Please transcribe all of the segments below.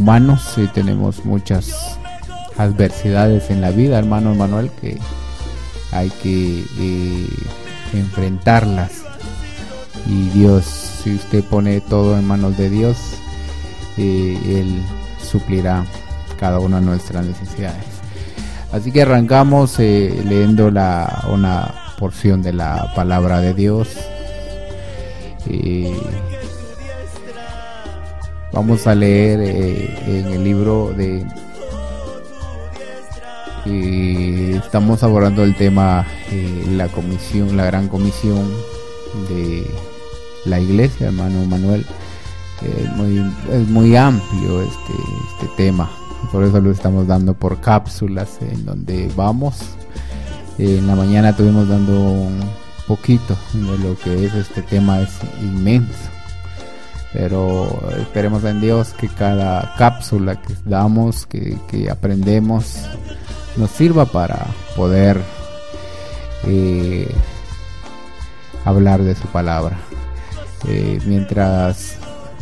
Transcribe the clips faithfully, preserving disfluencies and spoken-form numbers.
humanos eh, tenemos muchas adversidades en la vida, hermano Manuel, que hay que eh, enfrentarlas, y Dios, si usted pone todo en manos de Dios, eh, Él suplirá cada una de nuestras necesidades. Así que arrancamos eh, leyendo la, una porción de la palabra de Dios. Eh, vamos a leer eh, en el libro de eh, estamos abordando el tema eh, la comisión, la gran comisión de la iglesia, hermano Manuel. Eh, muy, es muy amplio este, este tema, por eso lo estamos dando por cápsulas en donde vamos. Eh, en la mañana estuvimos dando un poquito de lo que es este tema, es inmenso, pero esperemos en Dios que cada cápsula que damos, que, que aprendemos, nos sirva para poder eh, hablar de su palabra. Eh, mientras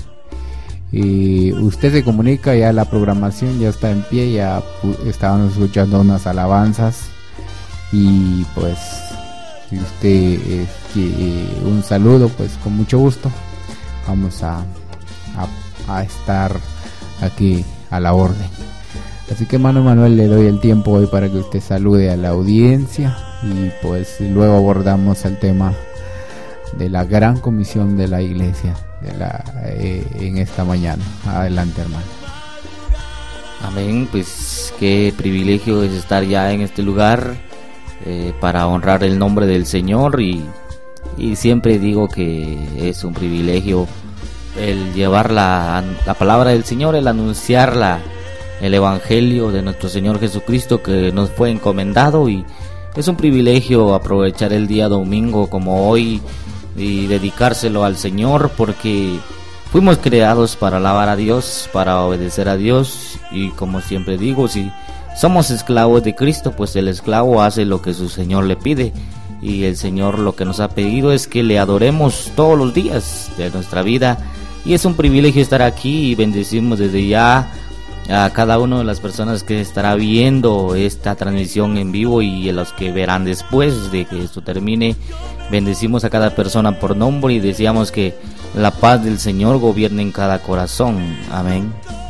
y usted se comunica, ya la programación ya está en pie, ya estábamos escuchando unas alabanzas, y pues si usted eh, quiere un saludo, pues con mucho gusto vamos a, a, a estar aquí a la orden. Así que, hermano Manuel, le doy el tiempo hoy para que usted salude a la audiencia, y pues luego abordamos el tema de la gran comisión de la iglesia de la, eh, en esta mañana. Adelante, hermano. Amén. Pues qué privilegio es estar ya en este lugar eh, para honrar el nombre del Señor, y, y siempre digo que es un privilegio el llevar la, la palabra del Señor, el anunciarla, el evangelio de nuestro Señor Jesucristo que nos fue encomendado, y es un privilegio aprovechar el día domingo como hoy y dedicárselo al Señor, porque fuimos creados para alabar a Dios, para obedecer a Dios, y como siempre digo, si somos esclavos de Cristo, pues el esclavo hace lo que su Señor le pide, y el Señor lo que nos ha pedido es que le adoremos todos los días de nuestra vida, y es un privilegio estar aquí, y bendecimos desde ya a cada una de las personas que estará viendo esta transmisión en vivo, y a los que verán después de que esto termine. Bendecimos a cada persona por nombre, y deseamos que la paz del Señor gobierne en cada corazón. Amén.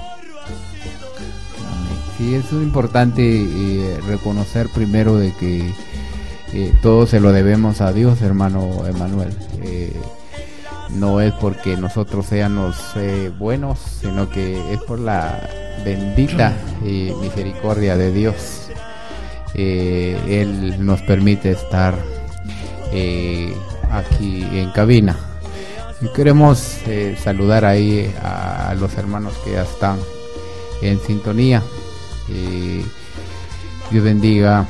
Sí, es muy importante eh, reconocer primero de que eh, todo se lo debemos a Dios, hermano Emanuel. Eh, no es porque nosotros seamos eh, buenos, sino que es por la bendita eh, misericordia de Dios. Eh, Él nos permite estar eh, aquí en cabina, y queremos eh, saludar ahí a, a los hermanos que ya están en sintonía. Eh, Dios bendiga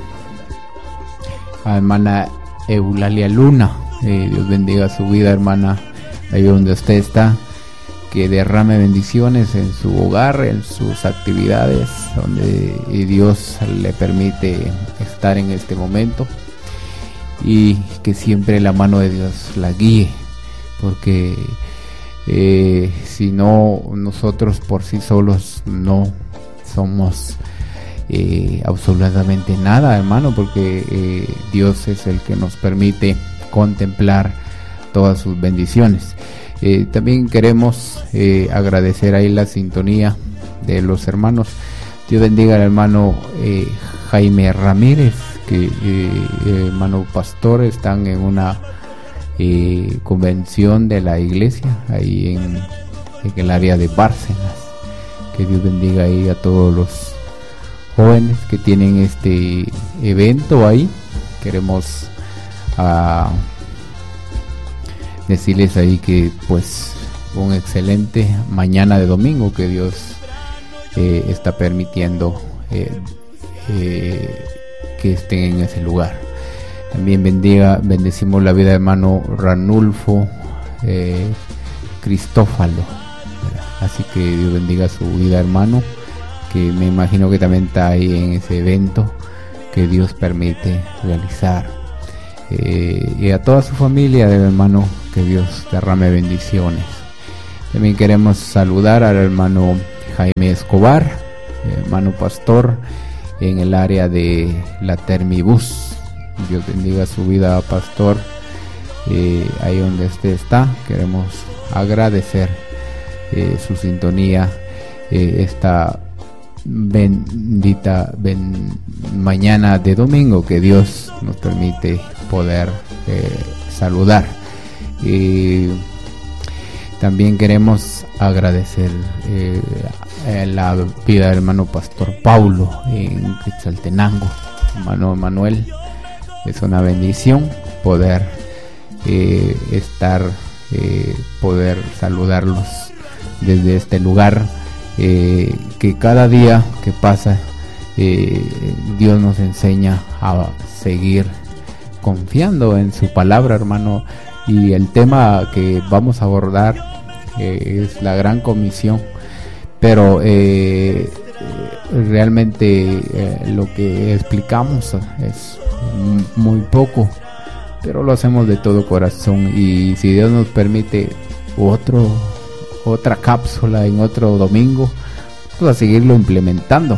a hermana Eulalia Luna, eh, Dios bendiga su vida, hermana, ahí donde usted está, que derrame bendiciones en su hogar, en sus actividades, donde Dios le permite estar en este momento, y que siempre la mano de Dios la guíe, porque eh, si no, nosotros por sí solos no somos eh, absolutamente nada, hermano, porque eh, Dios es el que nos permite contemplar todas sus bendiciones. Eh, también queremos eh, agradecer ahí la sintonía de los hermanos. Dios bendiga al hermano eh, Jaime Ramírez, que eh, hermano pastor, están en una eh, convención de la iglesia ahí en, en el área de Bárcenas. Que Dios bendiga ahí a todos los jóvenes que tienen este evento ahí. Queremos uh, decirles ahí que pues un excelente mañana de domingo que Dios eh, está permitiendo eh, eh, que estén en ese lugar. También bendiga, bendecimos la vida de hermano Ranulfo eh, Cristófalo. Así que Dios bendiga su vida, hermano, que me imagino que también está ahí en ese evento que Dios permite realizar. Eh, y a toda su familia del hermano, que Dios derrame bendiciones. También queremos saludar al hermano Jaime Escobar, hermano pastor en el área de la Termibus. Dios bendiga su vida, pastor, eh, ahí donde usted está. Queremos agradecer eh, su sintonía eh, esta bendita ben, mañana de domingo que Dios nos permite poder eh, saludar. Eh, también queremos agradecer eh, la vida del hermano pastor Paulo en Quetzaltenango. Hermano Manuel, es una bendición poder eh, estar, eh, poder saludarlos desde este lugar, eh, que cada día que pasa eh, Dios nos enseña a seguir confiando en su palabra, hermano. Y el tema que vamos a abordar eh, es la gran comisión, pero eh, realmente eh, lo que explicamos es muy poco, pero lo hacemos de todo corazón. Y si Dios nos permite otro otra cápsula en otro domingo, pues a seguirlo implementando,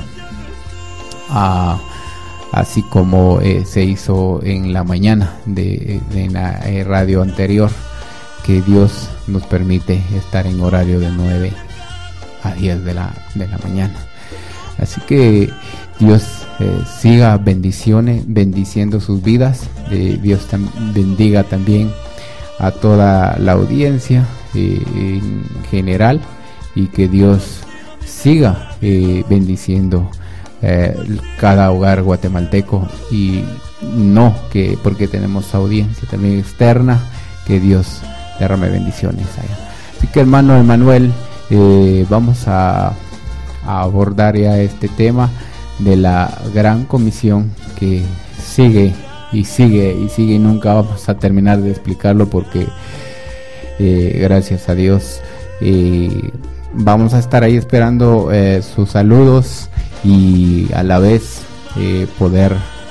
ah, así como eh, se hizo en la mañana de, de la eh, radio anterior, que Dios nos permite estar en horario de nueve a diez de la, de la mañana. Así que Dios eh, siga bendiciones, bendiciendo sus vidas. Eh, Dios tam- bendiga también a toda la audiencia eh, en general, y que Dios siga eh, bendiciendo eh, cada hogar guatemalteco, y no que porque tenemos audiencia también externa, que Dios derrame bendiciones allá. Así que, hermano Emanuel, eh, vamos a, a abordar ya este tema de la gran comisión, que sigue y sigue y sigue y nunca vamos a terminar de explicarlo, porque eh, gracias a Dios eh, vamos a estar ahí esperando eh, sus saludos, y a la vez eh, poder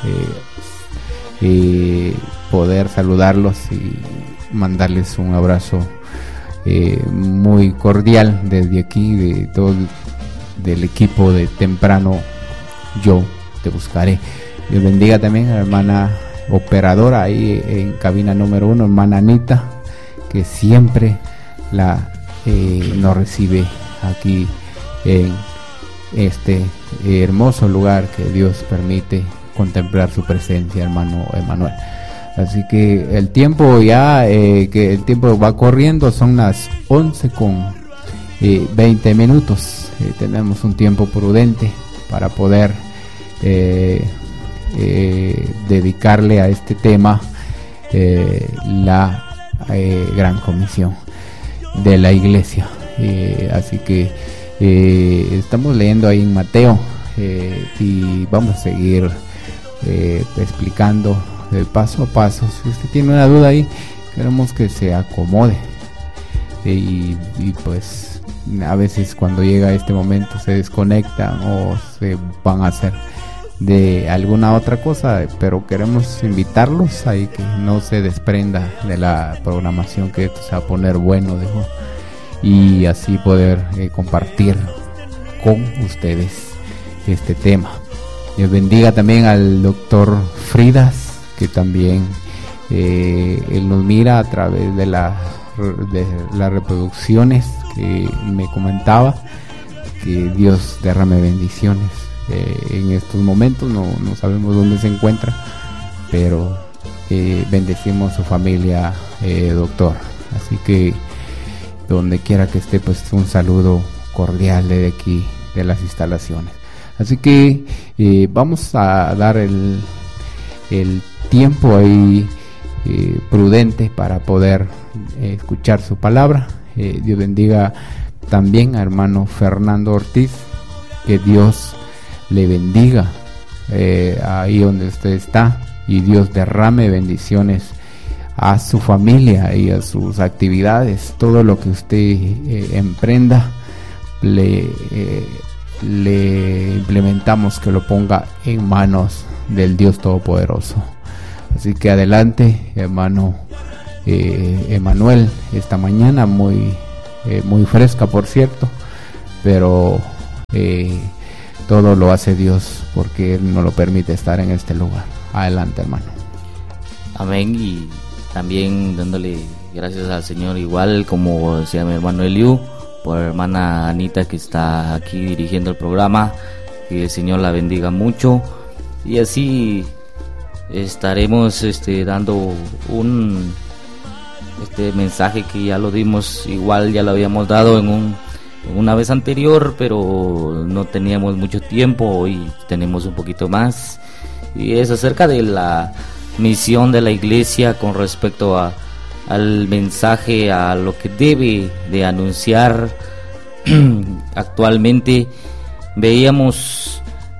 eh, eh, poder saludarlos y mandarles un abrazo eh, muy cordial desde aquí, de todo el, del equipo de Temprano Yo Te Buscaré. Dios bendiga también a la hermana operadora ahí en cabina número uno, hermana Anita, que siempre la eh, nos recibe aquí en este eh, hermoso lugar que Dios permite contemplar su presencia, hermano Emanuel. Así que el tiempo ya, eh, que el tiempo va corriendo, son las once con veinte minutos. Eh, tenemos un tiempo prudente para poder eh, eh, dedicarle a este tema, eh, la eh, gran comisión de la iglesia. Eh, así que eh, estamos leyendo ahí en Mateo, eh, y vamos a seguir eh, explicando de paso a paso. Si usted tiene una duda ahí, queremos que se acomode, eh, y, y pues a veces cuando llega este momento se desconectan o se van a hacer de alguna otra cosa, pero queremos invitarlos ahí que no se desprenda de la programación, que esto se va a poner bueno, dijo, y así poder eh, compartir con ustedes este tema. Dios bendiga también al doctor Fridas, que también eh, él nos mira a través de, la, de las reproducciones que me comentaba. Que Dios derrame bendiciones eh, en estos momentos. No, no sabemos dónde se encuentra, pero eh, bendecimos su familia, eh, doctor. Así que donde quiera que esté, pues un saludo cordial de aquí, de las instalaciones. Así que eh, vamos a dar el, el tiempo ahí eh, prudente para poder eh, escuchar su palabra. Eh, Dios bendiga también a hermano Fernando Ortiz, que Dios le bendiga eh, ahí donde usted está, y Dios derrame bendiciones a su familia y a sus actividades. Todo lo que usted eh, emprenda, le eh, le implementamos que lo ponga en manos del Dios Todopoderoso. Así que adelante, hermano eh, Emanuel, esta mañana muy eh, muy fresca, por cierto, pero eh, todo lo hace Dios porque Él nos lo permite estar en este lugar. Adelante, hermano. Amén. Y también dándole gracias al Señor, igual como decía mi hermano Eliu, por la hermana Anita que está aquí dirigiendo el programa. Que el Señor la bendiga mucho, y así estaremos este, dando un este mensaje que ya lo dimos, igual ya lo habíamos dado en un una vez anterior, pero no teníamos mucho tiempo. Hoy tenemos un poquito más, y es acerca de la misión de la iglesia con respecto a al mensaje, a lo que debe de anunciar. Actualmente veíamos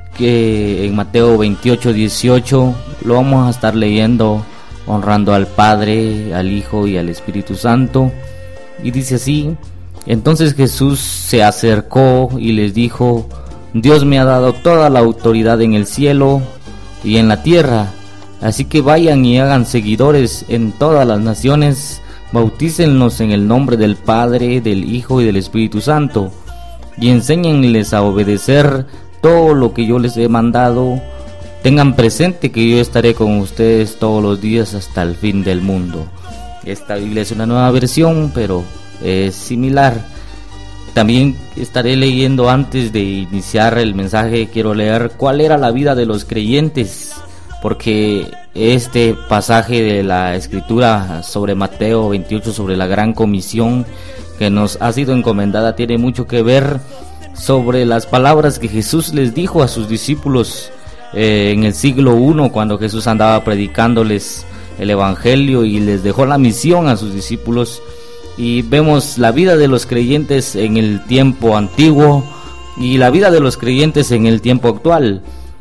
que en Mateo veintiocho dieciocho lo vamos a estar leyendo, honrando al Padre, al Hijo y al Espíritu Santo, y dice así: entonces Jesús se acercó y les dijo: Dios me ha dado toda la autoridad en el cielo y en la tierra, así que vayan y hagan seguidores en todas las naciones, bautícenlos en el nombre del Padre, del Hijo y del Espíritu Santo, y enséñenles a obedecer todo lo que yo les he mandado. Tengan presente que yo estaré con ustedes todos los días hasta el fin del mundo. Esta Biblia es una nueva versión, pero es similar. También estaré leyendo, antes de iniciar el mensaje, quiero leer cuál era la vida de los creyentes, porque este pasaje de la Escritura sobre Mateo veintiocho, sobre la gran comisión que nos ha sido encomendada, tiene mucho que ver sobre las palabras que Jesús les dijo a sus discípulos eh, en el siglo primero, cuando Jesús andaba predicándoles el evangelio y les dejó la misión a sus discípulos. Y vemos la vida de los creyentes en el tiempo antiguo y la vida de los creyentes en el tiempo actual.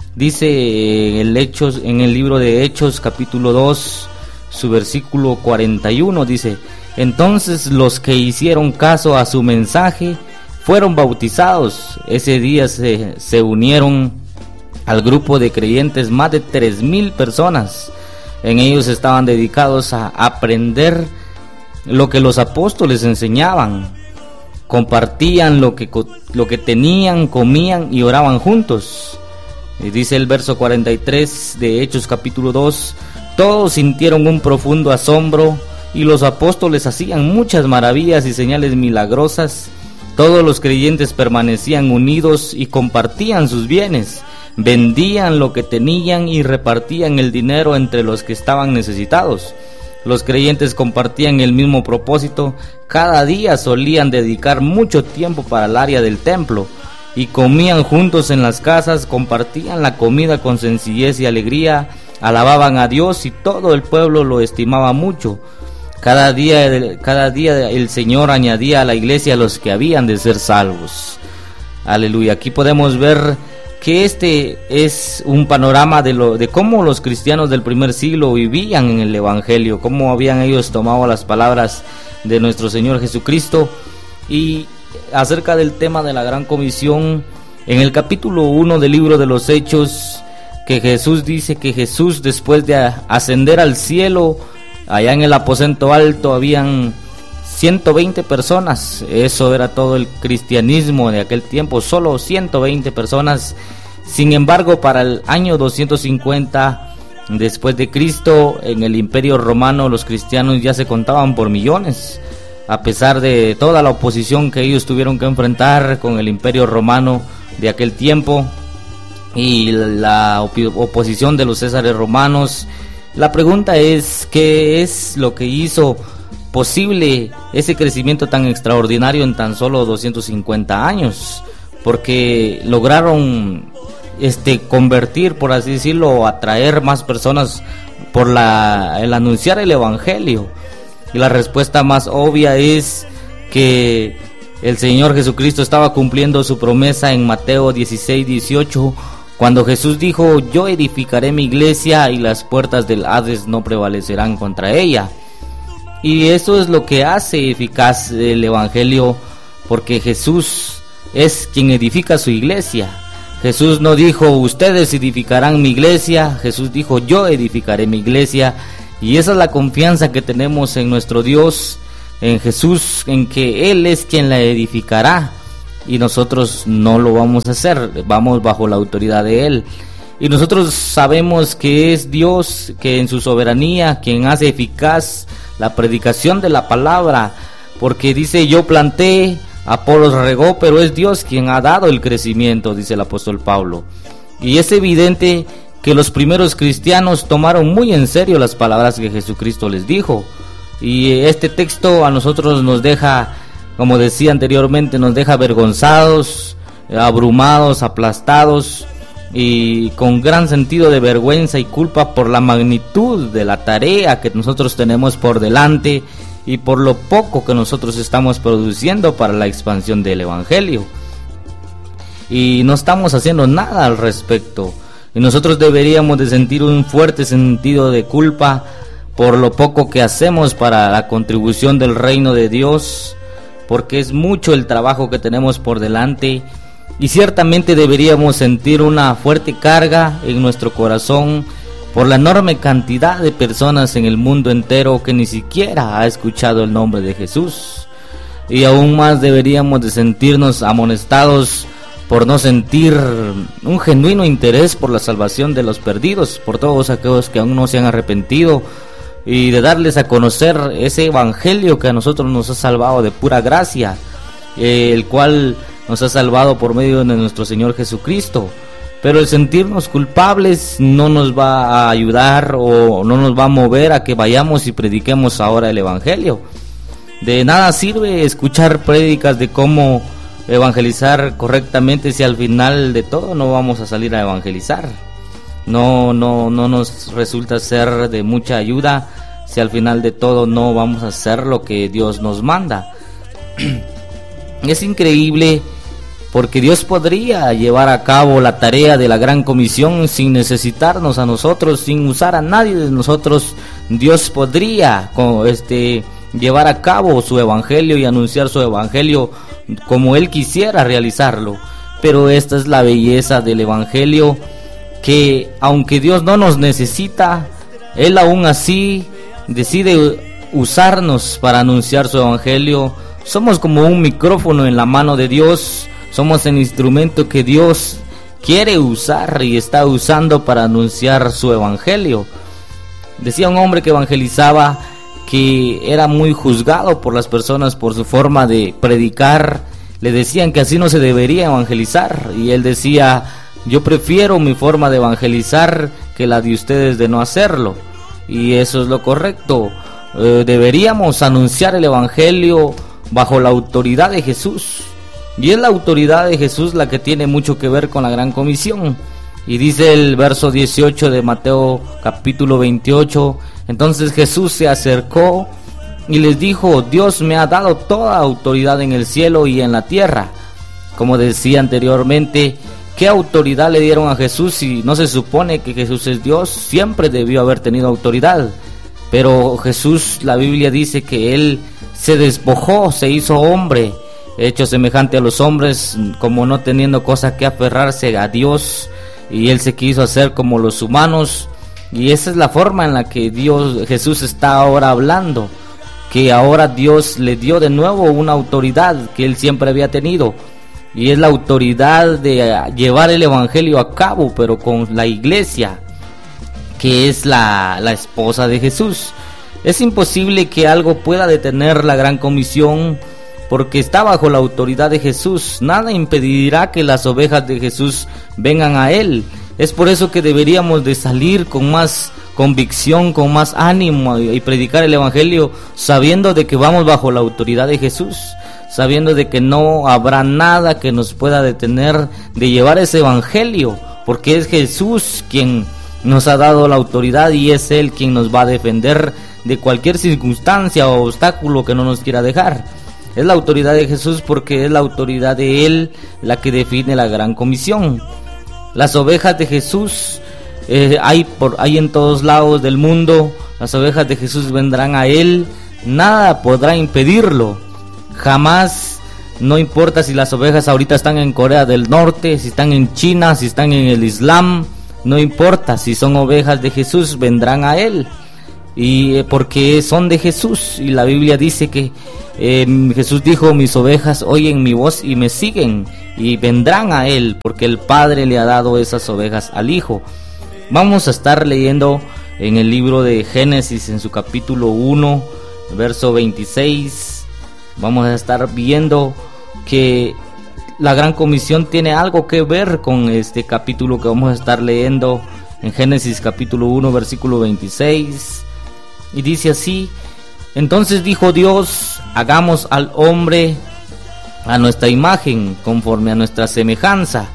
Dice en el Hechos, en el libro de Hechos capítulo dos, su versículo cuarenta y uno, dice: entonces los que hicieron caso a su mensaje fueron bautizados. Ese día se, se unieron al grupo de creyentes más de tres mil personas. En ellos estaban dedicados a aprender lo que los apóstoles enseñaban, compartían lo que, lo que tenían, comían y oraban juntos. Y dice el verso cuarenta y tres de Hechos capítulo dos: todos sintieron un profundo asombro, y los apóstoles hacían muchas maravillas y señales milagrosas. Todos los creyentes permanecían unidos y compartían sus bienes, vendían lo que tenían y repartían el dinero entre los que estaban necesitados. Los creyentes compartían el mismo propósito. Cada día solían dedicar mucho tiempo para el área del templo y comían juntos en las casas, compartían la comida con sencillez y alegría, alababan a Dios y todo el pueblo lo estimaba mucho. Cada día, cada día el Señor añadía a la iglesia a los que habían de ser salvos. Aleluya. Aquí podemos ver que este es un panorama de lo de cómo los cristianos del primer siglo vivían en el evangelio, cómo habían ellos tomado las palabras de nuestro Señor Jesucristo. Y acerca del tema de la gran comisión, en el capítulo uno del libro de los Hechos, que Jesús dice que Jesús, después de ascender al cielo, allá en el aposento alto habían ciento veinte personas. Eso era todo el cristianismo de aquel tiempo, solo ciento veinte personas. Sin embargo, para el año doscientos cincuenta después de Cristo, en el Imperio Romano, los cristianos ya se contaban por millones. A pesar de toda la oposición que ellos tuvieron que enfrentar con el Imperio Romano de aquel tiempo y la op- oposición de los césares romanos, la pregunta es: ¿qué es lo que hizo posible ese crecimiento tan extraordinario en tan solo doscientos cincuenta años? Porque lograron este convertir, por así decirlo, o atraer más personas por la el anunciar el evangelio. Y la respuesta más obvia es que el Señor Jesucristo estaba cumpliendo su promesa en Mateo dieciséis dieciocho, cuando Jesús dijo: yo edificaré mi iglesia y las puertas del Hades no prevalecerán contra ella. Y eso es lo que hace eficaz el evangelio, porque Jesús es quien edifica su iglesia. Jesús no dijo: ustedes edificarán mi iglesia. Jesús dijo: yo edificaré mi iglesia. Y esa es la confianza que tenemos en nuestro Dios, en Jesús, en que Él es quien la edificará. y nosotros no lo vamos a hacer, vamos bajo la autoridad de Él. Y nosotros sabemos que es Dios que en su soberanía quien hace eficaz la predicación de la palabra, porque dice: yo planté, Apolos regó, pero es Dios quien ha dado el crecimiento, dice el apóstol Pablo. Y es evidente que los primeros cristianos tomaron muy en serio las palabras que Jesucristo les dijo. Y este texto a nosotros nos deja, como decía anteriormente, nos deja avergonzados, abrumados, aplastados y con gran sentido de vergüenza y culpa por la magnitud de la tarea que nosotros tenemos por delante y por lo poco que nosotros estamos produciendo para la expansión del Evangelio. Y no estamos haciendo nada al respecto. Y nosotros deberíamos de sentir un fuerte sentido de culpa por lo poco que hacemos para la contribución del reino de Dios, porque es mucho el trabajo que tenemos por delante. Y ciertamente deberíamos sentir una fuerte carga en nuestro corazón por la enorme cantidad de personas en el mundo entero que ni siquiera ha escuchado el nombre de Jesús. Y aún más deberíamos de sentirnos amonestados por no sentir un genuino interés por la salvación de los perdidos, por todos aquellos que aún no se han arrepentido, y de darles a conocer ese evangelio que a nosotros nos ha salvado de pura gracia, eh, el cual nos ha salvado por medio de nuestro Señor Jesucristo. Pero el sentirnos culpables no nos va a ayudar o no nos va a mover a que vayamos y prediquemos ahora el evangelio. De nada sirve escuchar prédicas de cómo evangelizar correctamente si al final de todo no vamos a salir a evangelizar. No, no, no nos resulta ser de mucha ayuda si al final de todo no vamos a hacer lo que Dios nos manda. Es increíble, porque Dios podría llevar a cabo la tarea de la gran comisión sin necesitarnos a nosotros, sin usar a nadie de nosotros. Dios podría este, llevar a cabo su evangelio y anunciar su evangelio como Él quisiera realizarlo. Pero esta es la belleza del evangelio, que aunque Dios no nos necesita, Él aún así decide usarnos para anunciar su evangelio. Somos como un micrófono en la mano de Dios. Somos el instrumento que Dios quiere usar y está usando para anunciar su evangelio. Decía un hombre que evangelizaba que era muy juzgado por las personas por su forma de predicar. Le decían que así no se debería evangelizar, y él decía: yo prefiero mi forma de evangelizar que la de ustedes de no hacerlo. Y eso es lo correcto. Eh, deberíamos anunciar el evangelio bajo la autoridad de Jesús. Y es la autoridad de Jesús la que tiene mucho que ver con la gran comisión. Y dice el verso dieciocho de Mateo capítulo veintiocho: entonces Jesús se acercó y les dijo: Dios me ha dado toda autoridad en el cielo y en la tierra. Como decía anteriormente, ¿qué autoridad le dieron a Jesús si no se supone que Jesús es Dios? Siempre debió haber tenido autoridad. Pero Jesús, la Biblia dice que Él se despojó, se hizo hombre, hecho semejante a los hombres, como no teniendo cosa que aferrarse a Dios, y Él se quiso hacer como los humanos. Y esa es la forma en la que Dios, Jesús está ahora hablando, que ahora Dios le dio de nuevo una autoridad que Él siempre había tenido, y es la autoridad de llevar el evangelio a cabo, pero con la iglesia, que es la, la esposa de Jesús. Es imposible que algo pueda detener la gran comisión, porque está bajo la autoridad de Jesús. Nada impedirá que las ovejas de Jesús vengan a Él. Es por eso que deberíamos de salir con más convicción, con más ánimo y predicar el evangelio, sabiendo de que vamos bajo la autoridad de Jesús, sabiendo de que no habrá nada que nos pueda detener de llevar ese evangelio, porque es Jesús quien nos ha dado la autoridad y es Él quien nos va a defender de cualquier circunstancia o obstáculo que no nos quiera dejar. Es la autoridad de Jesús, porque es la autoridad de Él la que define la gran comisión. Las ovejas de Jesús eh, hay, por, hay en todos lados del mundo. Las ovejas de Jesús vendrán a Él. Nada podrá impedirlo. Jamás, no importa si las ovejas ahorita están en Corea del Norte, si están en China, si están en el Islam, no importa, si son ovejas de Jesús vendrán a Él. y eh, porque son de Jesús, y la Biblia dice que eh, Jesús dijo: mis ovejas oyen mi voz y me siguen, y vendrán a él, porque el Padre le ha dado esas ovejas al Hijo. Vamos a estar leyendo en el libro de Génesis, en su capítulo uno, verso veintiséis. Vamos a estar viendo que la Gran Comisión tiene algo que ver con este capítulo que vamos a estar leyendo en Génesis capítulo uno, versículo veintiséis. Y dice así: entonces dijo Dios: hagamos al hombre a nuestra imagen, conforme a nuestra semejanza,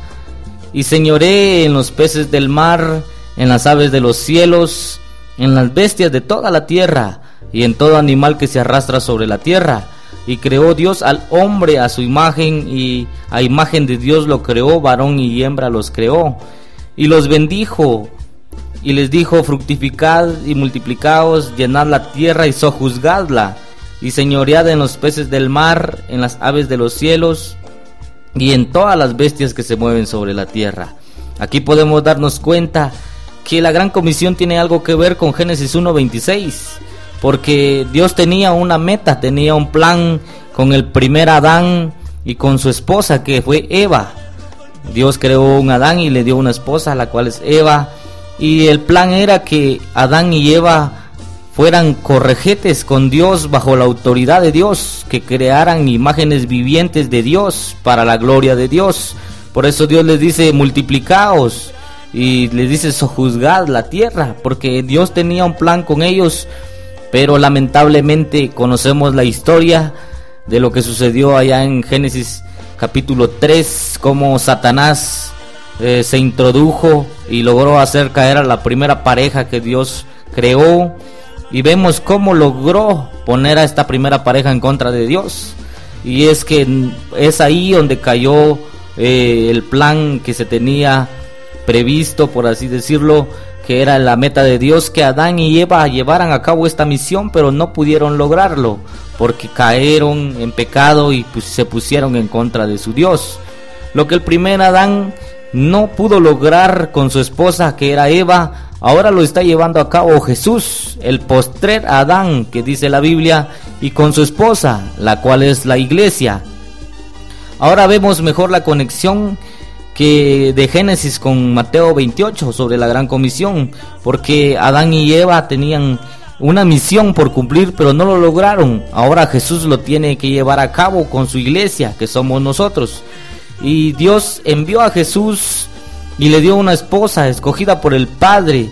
y señoree en los peces del mar, en las aves de los cielos, en las bestias de toda la tierra, y en todo animal que se arrastra sobre la tierra. Y creó Dios al hombre a su imagen, y a imagen de Dios lo creó, varón y hembra los creó. Y los bendijo, y les dijo: fructificad y multiplicaos, llenad la tierra y sojuzgadla, y señoread en los peces del mar, en las aves de los cielos, y en todas las bestias que se mueven sobre la tierra. Aquí podemos darnos cuenta que la Gran Comisión tiene algo que ver con Génesis uno veintiséis, porque Dios tenía una meta, tenía un plan con el primer Adán y con su esposa, que fue Eva. Dios creó un Adán y le dio una esposa, la cual es Eva, y el plan era que Adán y Eva fueran corregetes con Dios, bajo la autoridad de Dios, que crearan imágenes vivientes de Dios para la gloria de Dios. Por eso Dios les dice: multiplicaos, y les dice: sojuzgad la tierra, porque Dios tenía un plan con ellos. Pero lamentablemente conocemos la historia de lo que sucedió allá en Génesis capítulo tres, cómo Satanás eh, se introdujo y logró hacer caer a la primera pareja que Dios creó, y vemos cómo logró poner a esta primera pareja en contra de Dios. Y es que es ahí donde cayó eh, el plan que se tenía previsto, por así decirlo, que era la meta de Dios, que Adán y Eva llevaran a cabo esta misión, pero no pudieron lograrlo, porque cayeron en pecado y pues se pusieron en contra de su Dios. Lo que el primer Adán no pudo lograr con su esposa, que era Eva, ahora lo está llevando a cabo Jesús, el postrer Adán, que dice la Biblia, y con su esposa, la cual es la iglesia. Ahora vemos mejor la conexión que de Génesis con Mateo veintiocho sobre la Gran Comisión, porque Adán y Eva tenían una misión por cumplir, pero no lo lograron. Ahora Jesús lo tiene que llevar a cabo con su iglesia, que somos nosotros. Y Dios envió a Jesús y le dio una esposa escogida por el Padre,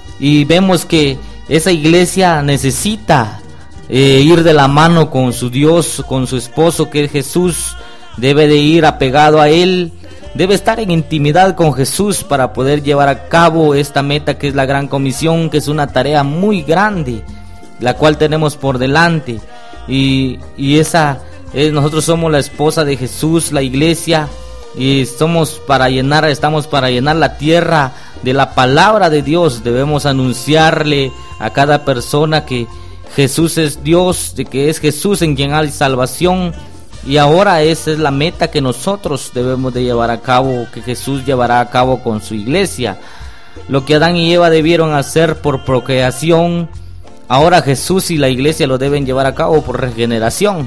y vemos que esa iglesia necesita eh, ir de la mano con su Dios, con su esposo, que es Jesús. Debe de ir apegado a Él, debe estar en intimidad con Jesús para poder llevar a cabo esta meta, que es la Gran Comisión, que es una tarea muy grande, la cual tenemos por delante. Y, y esa es, nosotros somos la esposa de Jesús, la iglesia, y somos para llenar, estamos para llenar la tierra de la palabra de Dios. Debemos anunciarle a cada persona que Jesús es Dios, de que es Jesús en quien hay salvación. Y ahora esa es la meta que nosotros debemos de llevar a cabo, que Jesús llevará a cabo con su iglesia. Lo que Adán y Eva debieron hacer por procreación, ahora Jesús y la iglesia lo deben llevar a cabo por regeneración.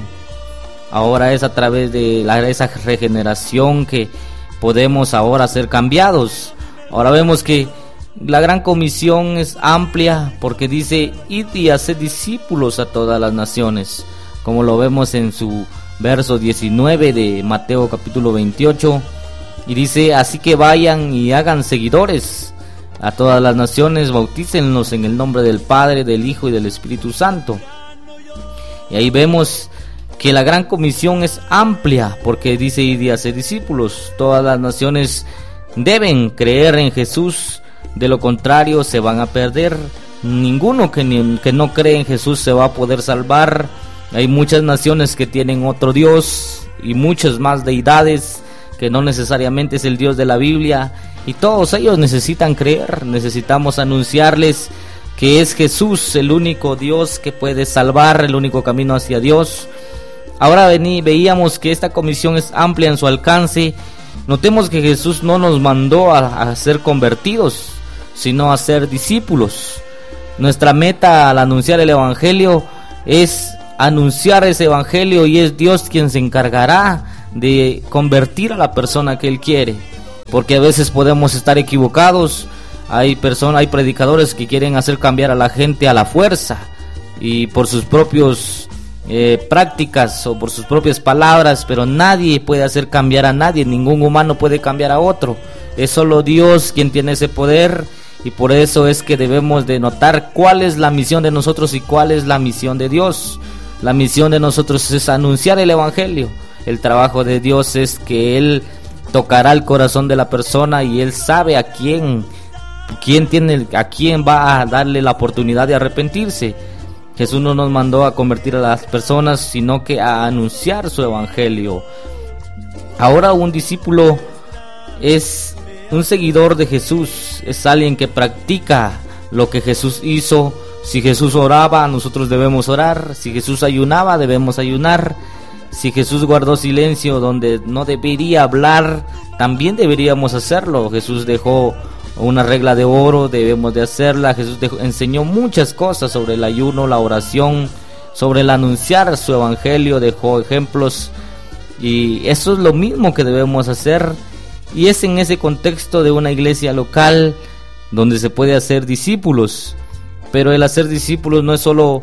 Ahora es a través de la, esa regeneración que podemos ahora ser cambiados. Ahora vemos que la Gran Comisión es amplia, porque dice: id y haced discípulos a todas las naciones, como lo vemos en su verso diecinueve de Mateo capítulo veintiocho, y dice: así que vayan y hagan seguidores a todas las naciones, bautícenlos en el nombre del Padre, del Hijo y del Espíritu Santo. Y ahí vemos que la Gran Comisión es amplia, porque dice: id y haced discípulos. Todas las naciones deben creer en Jesús, de lo contrario se van a perder. Ninguno que, ni, que no cree en Jesús se va a poder salvar. Hay muchas naciones que tienen otro Dios, y muchas más deidades, que no necesariamente es el Dios de la Biblia, y todos ellos necesitan creer. Necesitamos anunciarles que es Jesús el único Dios que puede salvar, el único camino hacia Dios. Ahora vení, veíamos que esta comisión es amplia en su alcance. Notemos que Jesús no nos mandó a, a ser convertidos, sino a ser discípulos. Nuestra meta al anunciar el evangelio es anunciar ese evangelio, y es Dios quien se encargará de convertir a la persona que Él quiere, porque a veces podemos estar equivocados. Hay personas, hay predicadores que quieren hacer cambiar a la gente a la fuerza y por sus propios eh, prácticas o por sus propias palabras, pero nadie puede hacer cambiar a nadie, ningún humano puede cambiar a otro, es solo Dios quien tiene ese poder. Y por eso es que debemos de notar cuál es la misión de nosotros y cuál es la misión de Dios. La misión de nosotros es anunciar el evangelio. El trabajo de Dios es que Él tocará el corazón de la persona y Él sabe a quién, quién tiene, a quién va a darle la oportunidad de arrepentirse. Jesús no nos mandó a convertir a las personas, sino que a anunciar su evangelio. Ahora un discípulo es un seguidor de Jesús, es alguien que practica lo que Jesús hizo. Si Jesús oraba, nosotros debemos orar. Si Jesús ayunaba, debemos ayunar. Si Jesús guardó silencio donde no debería hablar, también deberíamos hacerlo. Jesús dejó una regla de oro, debemos de hacerla. Jesús dejó, enseñó muchas cosas sobre el ayuno, la oración, sobre el anunciar su evangelio, dejó ejemplos, y eso es lo mismo que debemos hacer. Y es en ese contexto de una iglesia local donde se puede hacer discípulos. Pero el hacer discípulos no es solo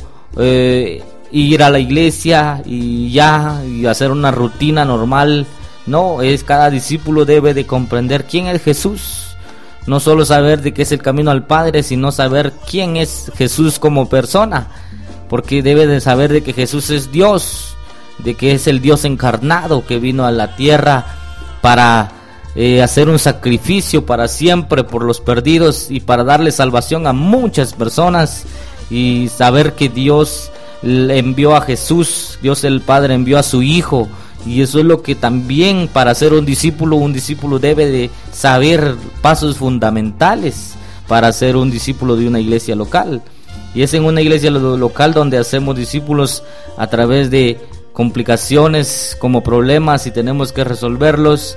eh, ir a la iglesia y ya, y hacer una rutina normal. No, es cada discípulo debe de comprender quién es Jesús. No solo saber de qué es el camino al Padre, sino saber quién es Jesús como persona. Porque debe de saber de que Jesús es Dios, de que es el Dios encarnado que vino a la tierra para Eh, hacer un sacrificio para siempre por los perdidos y para darle salvación a muchas personas, y saber que Dios envió a Jesús, Dios el Padre envió a su Hijo, y eso es lo que también para ser un discípulo, un discípulo debe de saber pasos fundamentales para ser un discípulo de una iglesia local. Y es en una iglesia local donde hacemos discípulos a través de complicaciones como problemas, y tenemos que resolverlos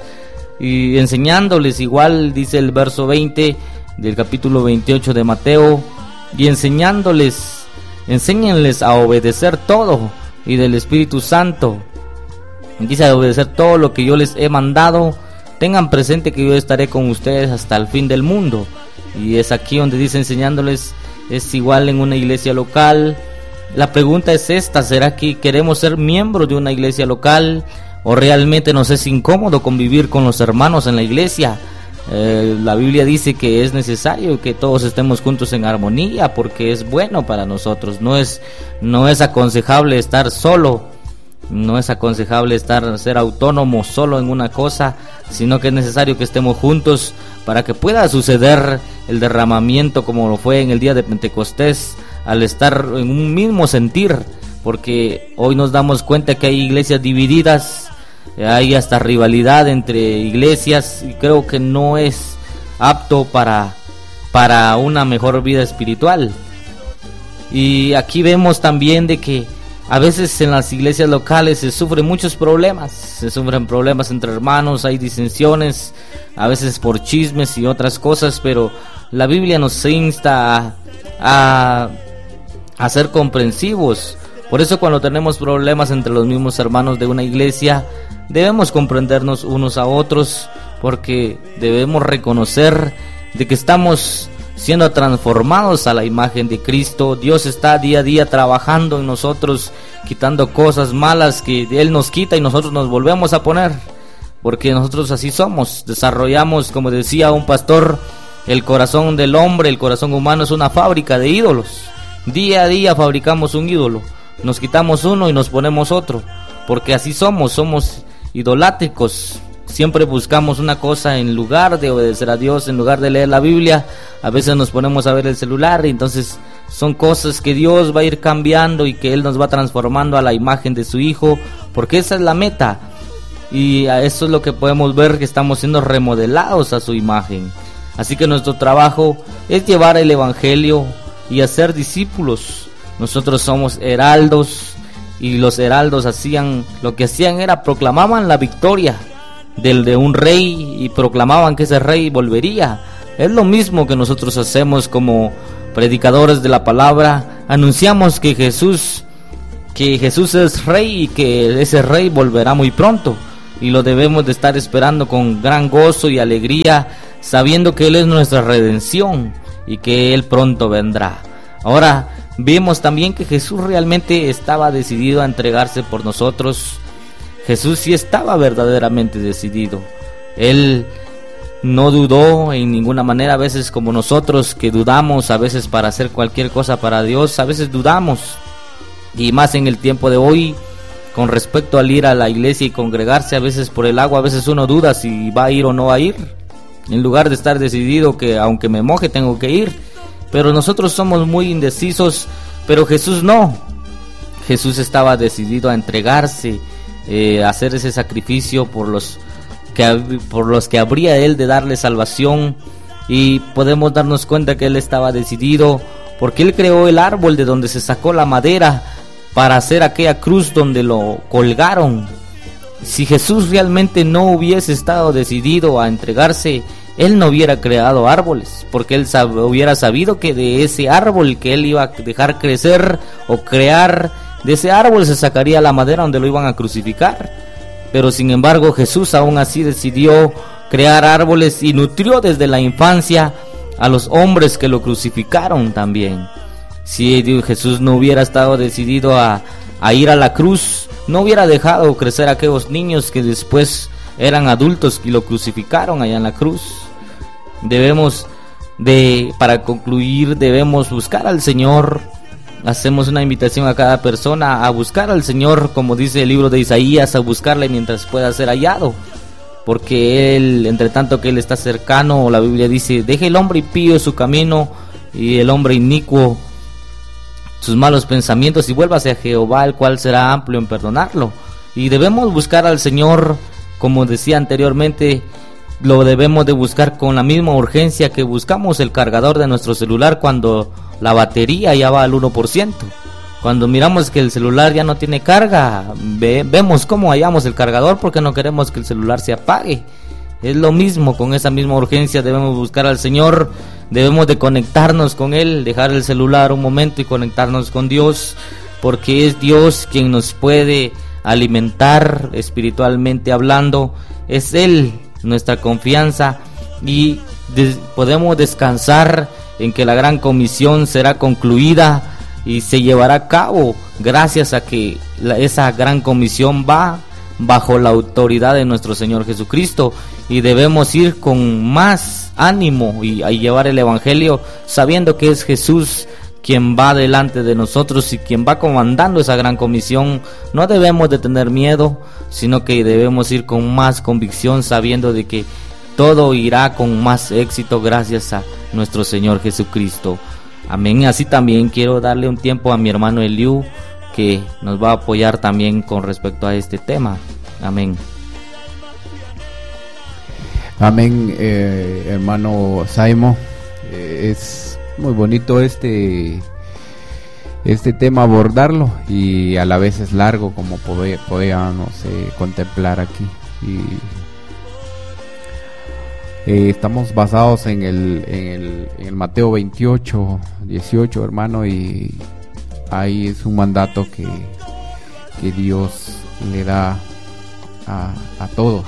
y enseñándoles, igual dice el verso veinte del capítulo veintiocho de Mateo, y enseñándoles, enséñenles a obedecer todo, y del Espíritu Santo dice a obedecer todo lo que yo les he mandado. Tengan presente que yo estaré con ustedes hasta el fin del mundo. Y es aquí donde dice enseñándoles, es igual en una iglesia local. La pregunta es esta: ¿será que queremos ser miembros de una iglesia local? ¿O realmente nos es incómodo convivir con los hermanos en la iglesia? Eh, la Biblia dice que es necesario que todos estemos juntos en armonía, porque es bueno para nosotros. No es, no es aconsejable estar solo, no es aconsejable estar, ser autónomo solo en una cosa, sino que es necesario que estemos juntos para que pueda suceder el derramamiento como lo fue en el día de Pentecostés, al estar en un mismo sentir. Porque hoy nos damos cuenta que hay iglesias divididas, hay hasta rivalidad entre iglesias, y creo que no es apto para, para una mejor vida espiritual. Y aquí vemos también de que a veces en las iglesias locales se sufren muchos problemas, se sufren problemas entre hermanos, hay disensiones, a veces por chismes y otras cosas, pero la Biblia nos insta a, a, a ser comprensivos. Por eso cuando tenemos problemas entre los mismos hermanos de una iglesia, debemos comprendernos unos a otros, porque debemos reconocer de que estamos siendo transformados a la imagen de Cristo. Dios está día a día trabajando en nosotros, quitando cosas malas que Él nos quita y nosotros nos volvemos a poner, porque nosotros así somos, desarrollamos, como decía un pastor, el corazón del hombre, el corazón humano es una fábrica de ídolos. Día a día fabricamos un ídolo. Nos quitamos uno y nos ponemos otro, porque así somos, somos idolátricos. Siempre buscamos una cosa en lugar de obedecer a Dios, en lugar de leer la Biblia. A veces nos ponemos a ver el celular, y entonces son cosas que Dios va a ir cambiando y que Él nos va transformando a la imagen de su Hijo, porque esa es la meta. Y a eso es lo que podemos ver, que estamos siendo remodelados a su imagen. Así que nuestro trabajo es llevar el Evangelio y hacer discípulos. Nosotros somos heraldos, y los heraldos hacían, lo que hacían era proclamaban la victoria del de un rey, y proclamaban que ese rey volvería, Es lo mismo que nosotros hacemos como predicadores de la palabra. Anunciamos que Jesús, que Jesús es Rey y que ese Rey volverá muy pronto. Y lo debemos de estar esperando con gran gozo y alegría, sabiendo que Él es nuestra redención y que Él pronto vendrá. Ahora vemos también que Jesús realmente estaba decidido a entregarse por nosotros. Jesús sí estaba verdaderamente decidido. Él no dudó en ninguna manera, a veces como nosotros que dudamos, a veces para hacer cualquier cosa para Dios, a veces dudamos. Y más en el tiempo de hoy, con respecto al ir a la iglesia y congregarse, a veces por el agua, a veces uno duda si va a ir o no va a ir, en lugar de estar decidido que aunque me moje tengo que ir. Pero nosotros somos muy indecisos, pero Jesús no. Jesús estaba decidido a entregarse, eh, a hacer ese sacrificio por los que por los que habría Él de darle salvación. Y podemos darnos cuenta que Él estaba decidido, porque Él creó el árbol de donde se sacó la madera para hacer aquella cruz donde lo colgaron. Si Jesús realmente no hubiese estado decidido a entregarse, Él no hubiera creado árboles, porque Él sab- hubiera sabido que de ese árbol que Él iba a dejar crecer o crear, de ese árbol se sacaría la madera donde lo iban a crucificar. Pero sin embargo Jesús aún así decidió crear árboles y nutrió desde la infancia a los hombres que lo crucificaron también. Si Jesús no hubiera estado decidido a, a ir a la cruz, no hubiera dejado crecer a aquellos niños que después eran adultos y lo crucificaron allá en la cruz. Debemos de, para concluir, debemos buscar al Señor. Hacemos una invitación a cada persona a buscar al Señor, como dice el libro de Isaías, a buscarle mientras pueda ser hallado, porque Él, entre tanto que Él está cercano, la Biblia dice, deje el hombre impío su camino y el hombre inicuo sus malos pensamientos y vuélvase a Jehová, el cual será amplio en perdonarlo. Y debemos buscar al Señor, como decía anteriormente, lo debemos de buscar con la misma urgencia que buscamos el cargador de nuestro celular cuando la batería ya va al uno por ciento. Cuando miramos que el celular ya no tiene carga, ve, vemos cómo hallamos el cargador porque no queremos que el celular se apague. Es lo mismo, con esa misma urgencia debemos buscar al Señor, debemos de conectarnos con Él, dejar el celular un momento y conectarnos con Dios, porque es Dios quien nos puede alimentar espiritualmente hablando, es Él nuestra confianza y des- podemos descansar en que la gran comisión será concluida y se llevará a cabo gracias a que la, esa gran comisión va bajo la autoridad de nuestro Señor Jesucristo, y debemos ir con más ánimo y a llevar el evangelio sabiendo que es Jesús quien va delante de nosotros y quien va comandando esa gran comisión. No debemos de tener miedo, sino que debemos ir con más convicción, sabiendo de que todo irá con más éxito gracias a nuestro Señor Jesucristo. Amén. Así también quiero darle un tiempo a mi hermano Eliu, que nos va a apoyar también con respecto a este tema. Amén. Amén, eh, hermano Saimo. Eh, es muy bonito este este tema abordarlo, y a la vez es largo, como pode, podíamos eh, contemplar aquí. Y eh, estamos basados en el, en el en el Mateo veintiocho, dieciocho, hermano, y ahí es un mandato que que Dios le da a, a todos.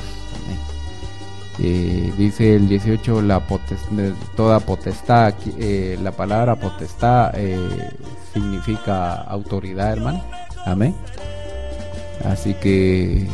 Eh, dice el dieciocho, la potestad, toda potestad, eh, la palabra potestad eh, significa autoridad, hermano. Amén. Así que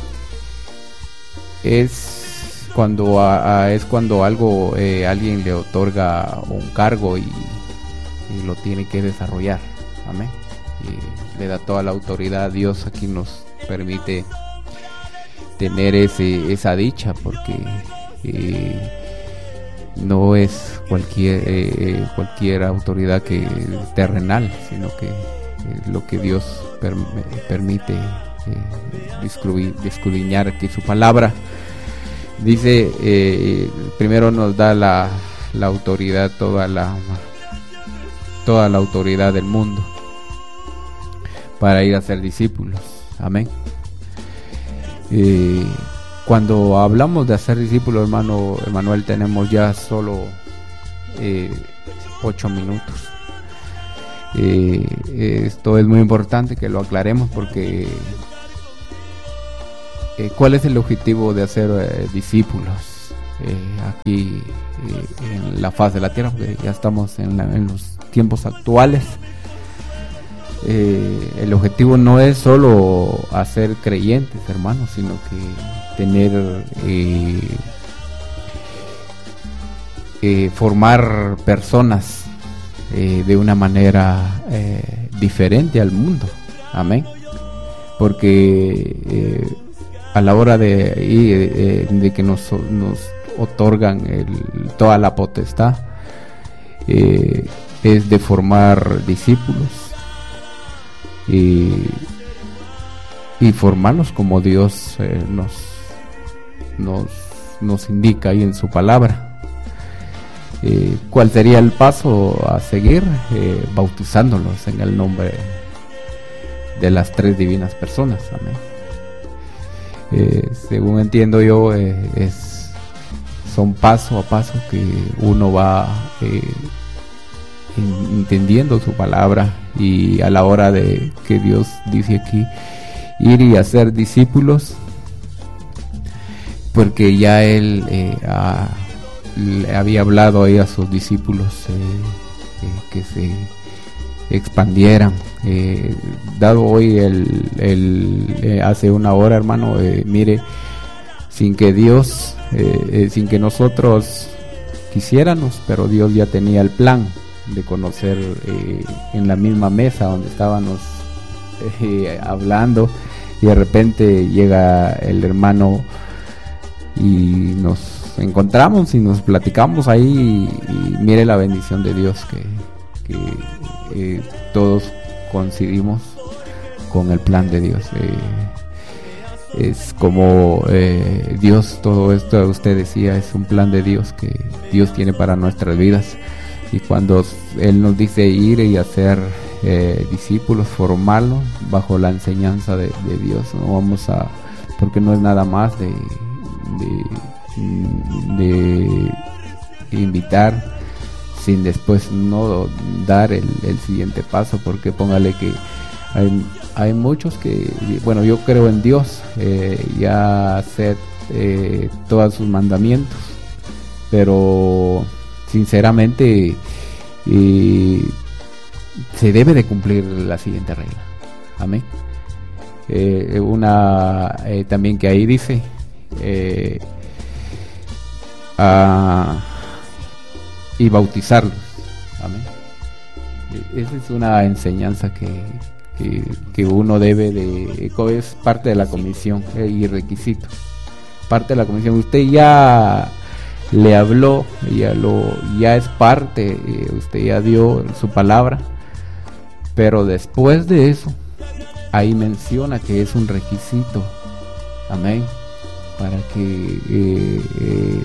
es cuando a, a, es cuando algo eh, alguien le otorga un cargo y, y lo tiene que desarrollar. Amén. Y le da toda la autoridad. Dios aquí nos permite tener ese esa dicha, porque eh, no es cualquier eh, cualquier autoridad que terrenal, sino que es lo que Dios per, permite eh, escudriñar aquí su palabra. Dice, eh, primero nos da la, la autoridad, toda la toda la autoridad del mundo para ir a ser discípulos. Amén. Eh, cuando hablamos de hacer discípulos, hermano Emanuel, tenemos ya solo eh, ocho minutos. Eh, esto es muy importante que lo aclaremos porque eh, ¿cuál es el objetivo de hacer eh, discípulos eh, aquí eh, en la faz de la tierra? Porque ya estamos en, la, en los tiempos actuales. Eh, el objetivo no es solo hacer creyentes, hermanos, sino que tener eh, eh, formar personas eh, de una manera eh, diferente al mundo. Amén. Porque eh, a la hora de, eh, de que nos, nos otorgan el, toda la potestad eh, es de formar discípulos y, y formarlos como Dios eh, nos, nos, nos indica ahí en su palabra. Eh, ¿Cuál sería el paso a seguir? Eh, bautizándolos en el nombre de las tres divinas personas. Amén. Eh, según entiendo yo, eh, es, son paso a paso que uno va eh, entendiendo su palabra, y a la hora de que Dios dice aquí ir y hacer discípulos, porque ya él eh, ha, le había hablado ahí a sus discípulos eh, eh, que se expandieran. Eh, dado hoy el, el eh, hace una hora, hermano, eh, mire, sin que Dios eh, eh, sin que nosotros quisiéramos, pero Dios ya tenía el plan de conocer eh, en la misma mesa donde estábamos eh, hablando, y de repente llega el hermano y nos encontramos y nos platicamos ahí, y, y mire la bendición de Dios que, que eh, todos coincidimos con el plan de Dios. Eh, es como eh, Dios, todo esto usted decía, es un plan de Dios que Dios tiene para nuestras vidas. Y cuando Él nos dice ir y hacer eh, discípulos, formarlos bajo la enseñanza de, de Dios, no vamos a, porque no es nada más de, de, de invitar sin después no dar el, el siguiente paso, porque póngale que hay, hay muchos que, bueno, yo creo en Dios, eh, ya sé eh, todos sus mandamientos, pero sinceramente eh, se debe de cumplir la siguiente regla. Amén. Eh, una eh, también que ahí dice eh, a, y bautizarlos. Amén. Esa es una enseñanza que, que, que uno debe de, es parte de la comisión eh, y requisito, parte de la comisión. Usted ya le habló, ya lo ya es parte, eh, usted ya dio su palabra, pero después de eso ahí menciona que es un requisito. Amén. Para que eh, eh,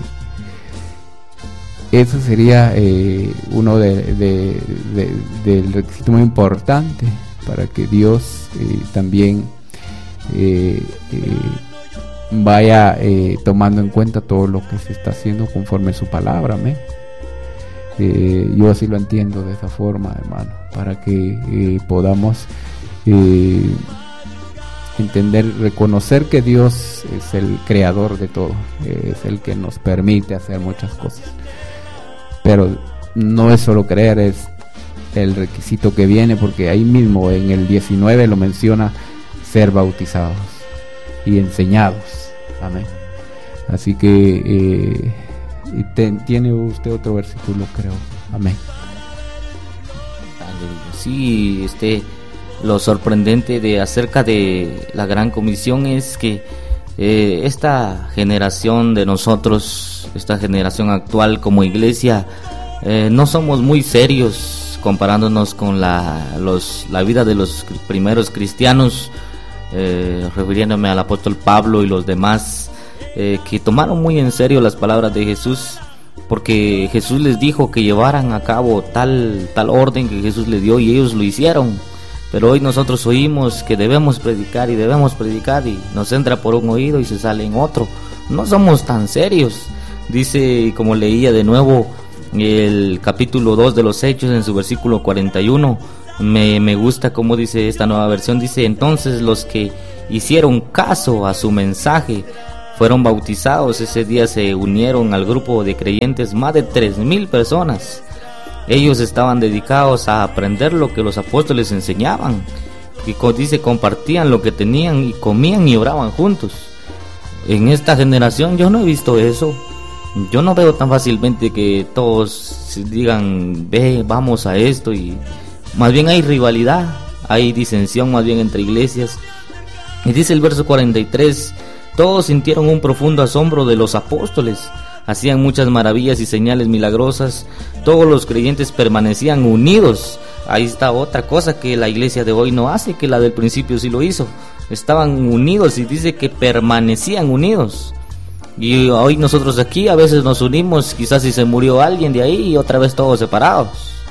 eso sería eh, uno de, de, de, del requisito muy importante para que Dios eh, también eh, eh, vaya eh, tomando en cuenta todo lo que se está haciendo conforme a su palabra. Amén. Eh, yo así lo entiendo de esa forma, hermano, para que eh, podamos eh, entender, reconocer que Dios es el creador de todo, eh, es el que nos permite hacer muchas cosas, pero no es solo creer, es el requisito que viene, porque ahí mismo en el diecinueve lo menciona, ser bautizados y enseñados. Amén. Así que eh, y te, tiene usted otro versículo, creo. Amén. Sí, este, lo sorprendente de acerca de la Gran Comisión es que eh, esta generación de nosotros, esta generación actual como iglesia, eh, no somos muy serios comparándonos con la, los, la vida de los primeros cristianos. Eh, refiriéndome al apóstol Pablo y los demás eh, que tomaron muy en serio las palabras de Jesús, porque Jesús les dijo que llevaran a cabo tal, tal orden que Jesús les dio, y ellos lo hicieron. Pero hoy nosotros oímos que debemos predicar y debemos predicar, y nos entra por un oído y se sale en otro. No somos tan serios. Dice, como leía de nuevo, el capítulo dos de los Hechos, en su versículo cuarenta y uno. Me, me gusta cómo dice esta nueva versión. Dice: entonces los que hicieron caso a su mensaje fueron bautizados. Ese día se unieron al grupo de creyentes más de tres mil personas. Ellos estaban dedicados a aprender lo que los apóstoles enseñaban, y dice, compartían lo que tenían y comían y oraban juntos. En esta generación yo no he visto eso. Yo no veo tan fácilmente que todos digan, ve, vamos a esto, y más bien hay rivalidad, hay disensión más bien entre iglesias. Y dice el verso cuarenta y tres: todos sintieron un profundo asombro de los apóstoles, hacían muchas maravillas y señales milagrosas, todos los creyentes permanecían unidos. Ahí está otra cosa que la iglesia de hoy no hace, que la del principio sí lo hizo. Estaban unidos, y dice que permanecían unidos. Y hoy nosotros aquí a veces nos unimos, quizás si se murió alguien de ahí, y otra vez todos separados.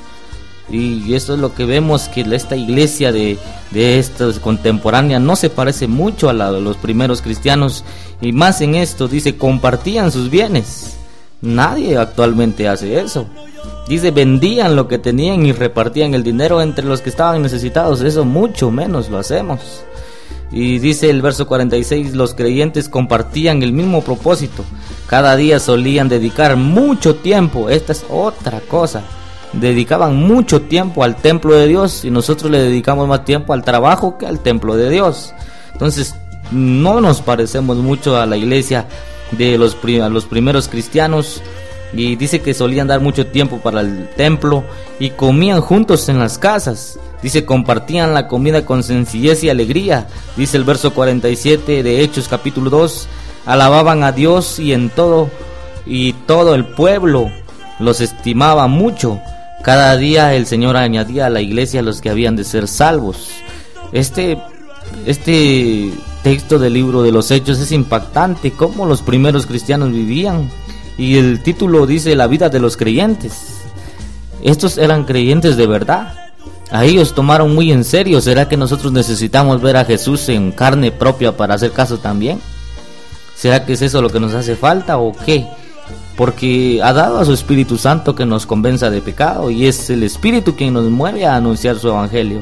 Y esto es lo que vemos, que esta iglesia de, de esta contemporánea no se parece mucho a la de los primeros cristianos. Y más en esto, dice, compartían sus bienes. Nadie actualmente hace eso. Dice, vendían lo que tenían y repartían el dinero entre los que estaban necesitados. Eso mucho menos lo hacemos. Y dice el verso cuarenta y seis: los creyentes compartían el mismo propósito. Cada día solían dedicar mucho tiempo. Esta es otra cosa. Dedicaban mucho tiempo al templo de Dios, y nosotros le dedicamos más tiempo al trabajo que al templo de Dios. Entonces no nos parecemos mucho a la iglesia de los, prim- a los primeros cristianos. Y dice que solían dar mucho tiempo para el templo y comían juntos en las casas. Dice, compartían la comida con sencillez y alegría. Dice el verso cuarenta y siete de Hechos capítulo dos: alababan a Dios y en todo y todo el pueblo los estimaba mucho. Cada día el Señor añadía a la iglesia a los que habían de ser salvos. Este este texto del libro de los Hechos es impactante, cómo los primeros cristianos vivían. Y el título dice, la vida de los creyentes. Estos eran creyentes de verdad. A ellos tomaron muy en serio. ¿Será que nosotros necesitamos ver a Jesús en carne propia para hacer caso también? ¿Será que es eso lo que nos hace falta o qué? Porque ha dado a su Espíritu Santo que nos convenza de pecado, y es el Espíritu quien nos mueve a anunciar su evangelio.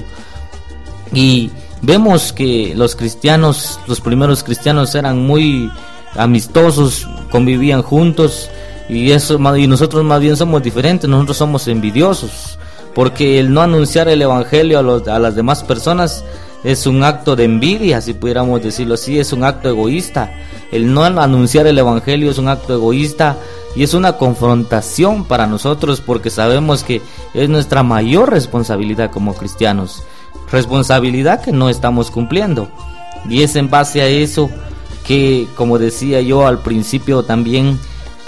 Y vemos que los cristianos, los primeros cristianos eran muy amistosos, convivían juntos, y eso, y nosotros más bien somos diferentes. Nosotros somos envidiosos, porque el no anunciar el evangelio a, los, a las demás personas es un acto de envidia, si pudiéramos decirlo así, es un acto egoísta. El no anunciar el evangelio es un acto egoísta, y es una confrontación para nosotros, porque sabemos que es nuestra mayor responsabilidad como cristianos, responsabilidad que no estamos cumpliendo. Y es en base a eso que, como decía yo al principio también,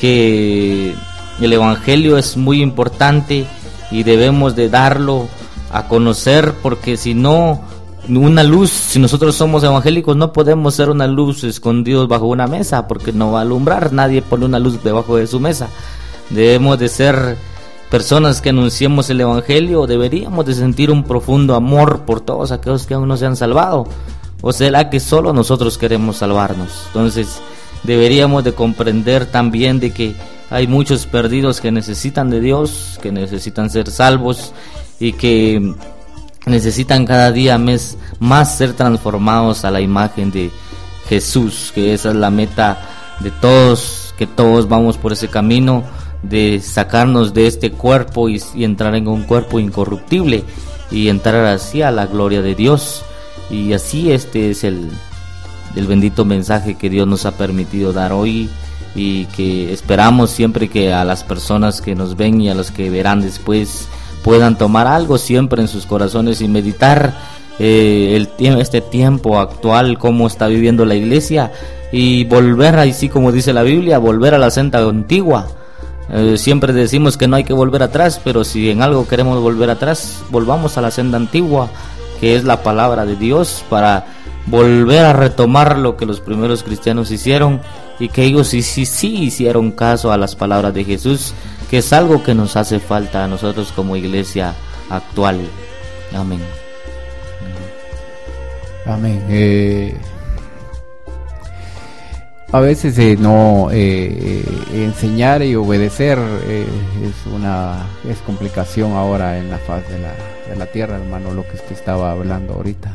que el evangelio es muy importante y debemos de darlo a conocer, porque si no, una luz, si nosotros somos evangélicos, no podemos ser una luz escondidos bajo una mesa, porque no va a alumbrar. Nadie pone una luz debajo de su mesa. Debemos de ser personas que anunciemos el evangelio. Deberíamos de sentir un profundo amor por todos aquellos que aún no se han salvado. ¿O será que solo nosotros queremos salvarnos? Entonces deberíamos de comprender también de que hay muchos perdidos que necesitan de Dios, que necesitan ser salvos, y que necesitan cada día mes, más ser transformados a la imagen de Jesús, que esa es la meta de todos, que todos vamos por ese camino de sacarnos de este cuerpo y, y entrar en un cuerpo incorruptible, y entrar así a la gloria de Dios. Y así este es el, el bendito mensaje que Dios nos ha permitido dar hoy, y que esperamos siempre que a las personas que nos ven y a los que verán después puedan tomar algo siempre en sus corazones y meditar eh, el este tiempo actual, cómo está viviendo la iglesia, y volver, así como dice la Biblia, volver a la senda antigua. Eh, siempre decimos que no hay que volver atrás, pero si en algo queremos volver atrás, volvamos a la senda antigua, que es la palabra de Dios, para volver a retomar lo que los primeros cristianos hicieron, y que ellos sí, sí, sí hicieron caso a las palabras de Jesús, que es algo que nos hace falta a nosotros como iglesia actual. Amén. Amén. Eh, a veces eh, no eh, eh, enseñar y obedecer eh, es una es complicación ahora en la faz de la, de la tierra, hermano, lo que usted estaba hablando ahorita.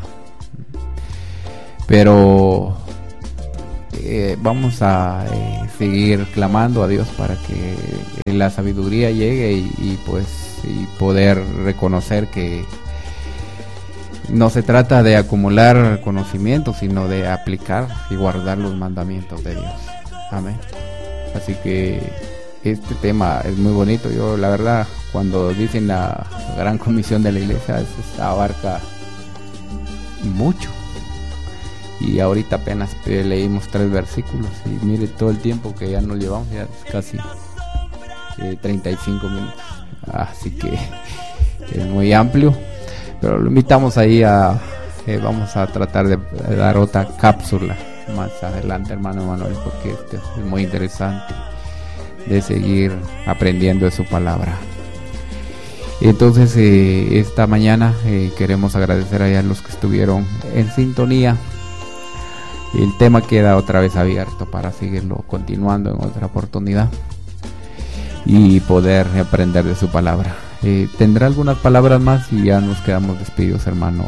Pero eh, vamos a eh, seguir clamando a Dios para que la sabiduría llegue y, y pues y poder reconocer que no se trata de acumular conocimiento, sino de aplicar y guardar los mandamientos de Dios. Amén. Así que este tema es muy bonito. Yo, la verdad, cuando dicen la gran comisión de la iglesia, es, abarca mucho. Y ahorita apenas leímos tres versículos. Y mire todo el tiempo que ya nos llevamos, ya es casi eh, treinta y cinco minutos. Así que es muy amplio. Pero lo invitamos ahí a, eh, vamos a tratar de dar otra cápsula más adelante, hermano Manuel, porque este es muy interesante de seguir aprendiendo de su palabra. Entonces, eh, esta mañana eh, queremos agradecer a los que estuvieron en sintonía. El tema queda otra vez abierto para seguirlo continuando en otra oportunidad y poder aprender de su palabra. Eh, tendrá algunas palabras más y ya nos quedamos despedidos, hermano.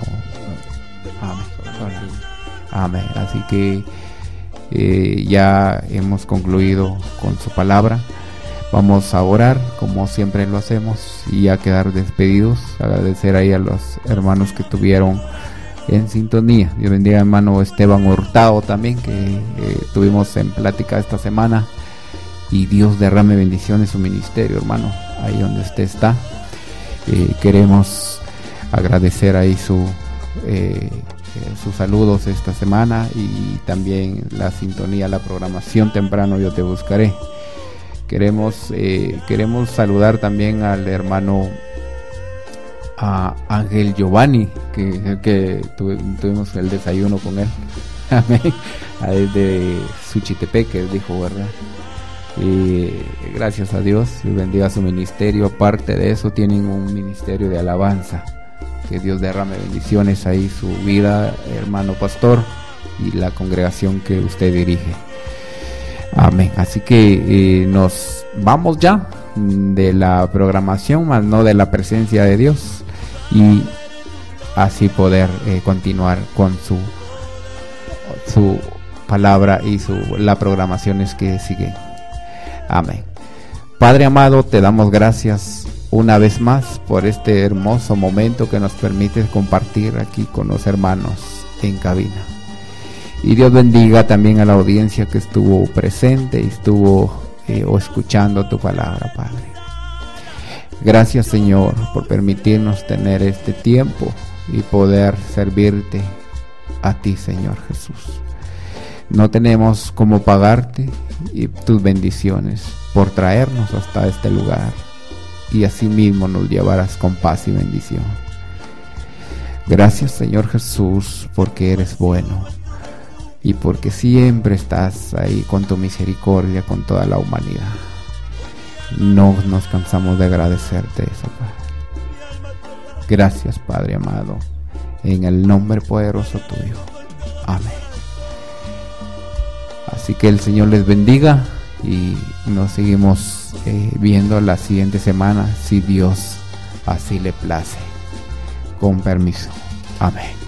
Amén. Amén. Así que eh, ya hemos concluido con su palabra. Vamos a orar como siempre lo hacemos y a quedar despedidos. Agradecer ahí a los hermanos que estuvieron en sintonía. Dios bendiga, hermano Esteban Hurtado también, que eh, tuvimos en plática esta semana. Y Dios derrame bendiciones en su ministerio, hermano, ahí donde usted está. Eh, queremos agradecer ahí su eh, eh, sus saludos esta semana y también la sintonía, la programación temprano yo te buscaré. Queremos eh, queremos saludar también al hermano a Ángel Giovanni, que, que tuve, tuvimos el desayuno con él. Amén. Desde Suchitepeque, dijo, ¿verdad? Y gracias a Dios, bendiga su ministerio. Aparte de eso, tienen un ministerio de alabanza. Que Dios derrame bendiciones ahí, su vida, hermano pastor, y la congregación que usted dirige. Amén. Así que eh, nos vamos ya de la programación, más no de la presencia de Dios, y así poder eh, continuar con su su palabra y su las programaciones que siguen. Amén. Padre amado, te damos gracias una vez más por este hermoso momento que nos permite compartir aquí con los hermanos en cabina. Y Dios bendiga también a la audiencia que estuvo presente y estuvo eh, o escuchando tu palabra, Padre. Gracias, Señor, por permitirnos tener este tiempo y poder servirte a ti, Señor Jesús. No tenemos cómo pagarte y tus bendiciones por traernos hasta este lugar, y así mismo nos llevarás con paz y bendición. Gracias, Señor Jesús, porque eres bueno y porque siempre estás ahí con tu misericordia con toda la humanidad. No nos cansamos de agradecerte eso, Padre. Gracias, Padre amado, en el nombre poderoso tuyo. Amén. Así que el Señor les bendiga y nos seguimos eh, viendo la siguiente semana, si Dios así le place. Con permiso. Amén.